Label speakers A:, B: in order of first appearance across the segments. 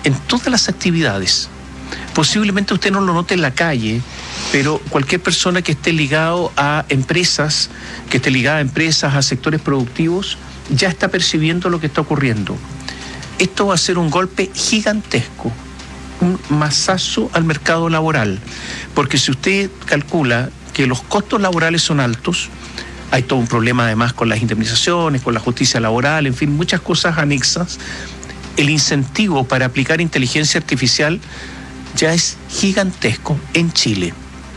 A: en todas las actividades. Posiblemente usted no lo note en la calle, pero cualquier persona que esté ligado a empresas, a sectores productivos, ya está percibiendo lo que está ocurriendo. Esto va a ser un golpe gigantesco, un mazazo al mercado laboral, porque si usted calcula que los costos laborales son altos, hay todo un problema además con las indemnizaciones, con la justicia laboral, en fin, muchas cosas anexas. El incentivo para aplicar inteligencia artificial ya es gigantesco en Chile.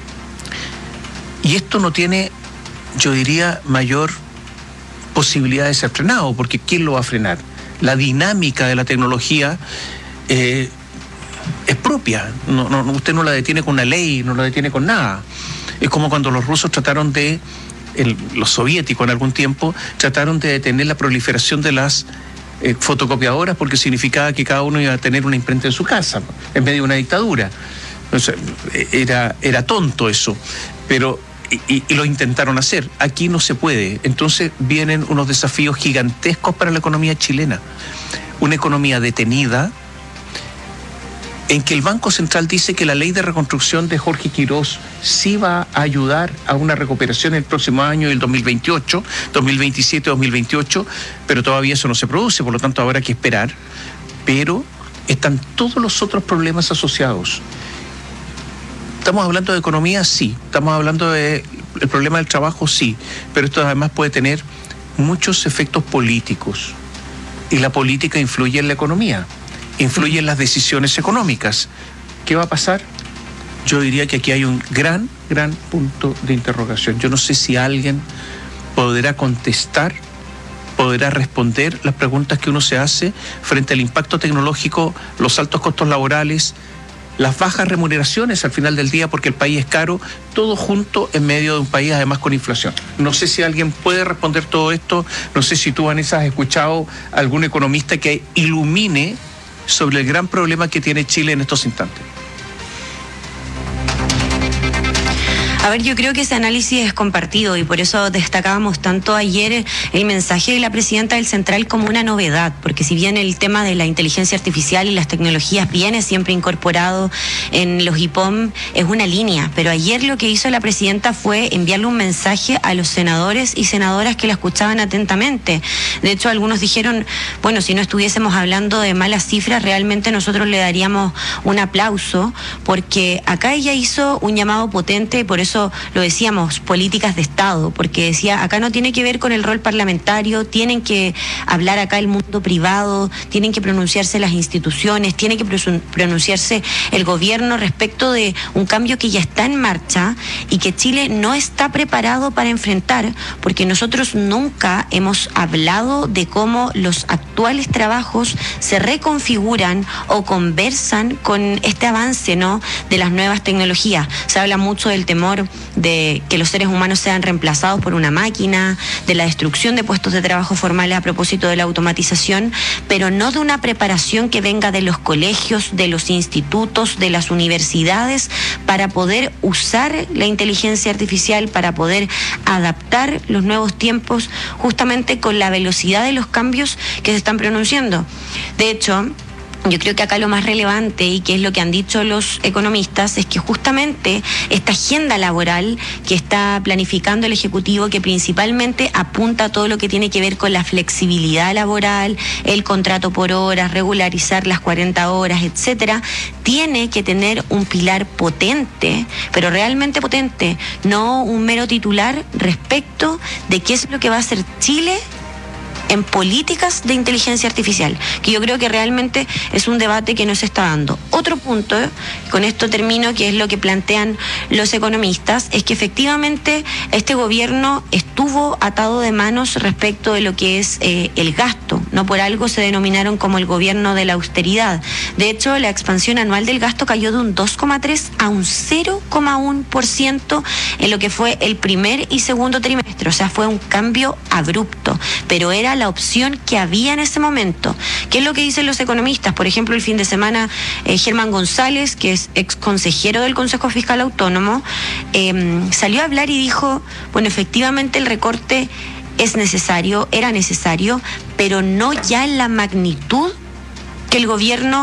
A: Y esto no tiene, yo diría, mayor posibilidad de ser frenado, porque ¿quién lo va a frenar? La dinámica de la tecnología es propia. Usted no la detiene con una ley, no la detiene con nada. Es como cuando los rusos trataron de, los soviéticos en algún tiempo, trataron de detener la proliferación de las fotocopiadoras, porque significaba que cada uno iba a tener una imprenta en su casa, en medio de una dictadura. O sea, era tonto eso, pero y lo intentaron hacer. Aquí no se puede. Entonces vienen unos desafíos gigantescos para la economía chilena. Una economía detenida, en que el Banco Central dice que la ley de reconstrucción de Jorge Quirós sí va a ayudar a una recuperación el próximo año, el 2028, 2027, 2028, pero todavía eso no se produce, por lo tanto habrá que esperar. Pero están todos los otros problemas asociados. ¿Estamos hablando de economía? Sí. ¿Estamos hablando del problema del trabajo? Sí. Pero esto además puede tener muchos efectos políticos. Y la política influye en la economía, influye en las decisiones económicas. ¿Qué va a pasar? Yo diría que aquí hay un gran punto de interrogación. Yo no sé si alguien podrá contestar, podrá responder las preguntas que uno se hace frente al impacto tecnológico, los altos costos laborales, las bajas remuneraciones al final del día, porque el país es caro, todo junto en medio de un país además con inflación. No sé si alguien puede responder todo esto. No sé si tú, Vanessa, has escuchado a algún economista que ilumine sobre el gran problema que tiene Chile en estos instantes.
B: A ver, yo creo que ese análisis es compartido y por eso destacábamos tanto ayer el mensaje de la presidenta del Central como una novedad, porque si bien el tema de la inteligencia artificial y las tecnologías viene siempre incorporado en los IPOM, es una línea, pero ayer lo que hizo la presidenta fue enviarle un mensaje a los senadores y senadoras que la escuchaban atentamente. De hecho, algunos dijeron, bueno, si no estuviésemos hablando de malas cifras, realmente nosotros le daríamos un aplauso, porque acá ella hizo un llamado potente, y por eso lo decíamos, políticas de Estado, porque decía, acá no tiene que ver con el rol parlamentario, tienen que hablar acá el mundo privado, tienen que pronunciarse las instituciones, tiene que pronunciarse el gobierno respecto de un cambio que ya está en marcha y que Chile no está preparado para enfrentar, porque nosotros nunca hemos hablado de cómo los actuales trabajos se reconfiguran o conversan con este avance, ¿no?, de las nuevas tecnologías. Se habla mucho del temor de que los seres humanos sean reemplazados por una máquina, de la destrucción de puestos de trabajo formales a propósito de la automatización, pero no de una preparación que venga de los colegios, de los institutos, de las universidades, para poder usar la inteligencia artificial, para poder adaptar los nuevos tiempos justamente con la velocidad de los cambios que se están pronunciando. De hecho, yo creo que acá lo más relevante, y que es lo que han dicho los economistas, es que justamente esta agenda laboral que está planificando el Ejecutivo, que principalmente apunta a todo lo que tiene que ver con la flexibilidad laboral, el contrato por horas, regularizar las 40 horas, etcétera, tiene que tener un pilar potente, pero realmente potente, no un mero titular respecto de qué es lo que va a hacer Chile en políticas de inteligencia artificial, que yo creo que realmente es un debate que no se está dando. Otro punto, con esto termino, que es lo que plantean los economistas, es que efectivamente este gobierno estuvo atado de manos respecto de lo que es el gasto. No por algo se denominaron como el gobierno de la austeridad. De hecho, la expansión anual del gasto cayó de un 2,3 a un 0,1% en lo que fue el primer y segundo trimestre. O sea, fue un cambio abrupto, pero era la opción que había en ese momento. ¿Qué es lo que dicen los economistas? Por ejemplo, el fin de semana, Germán González, que es ex consejero del Consejo Fiscal Autónomo, salió a hablar y dijo, bueno, efectivamente el recorte es necesario, era necesario, pero no ya en la magnitud que el gobierno